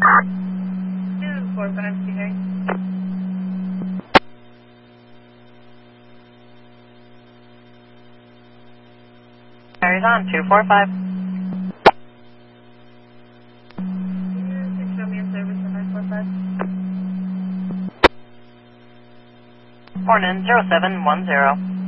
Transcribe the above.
245 speaking. Carries on, 245. Show me in service on 945. Morning, 0710.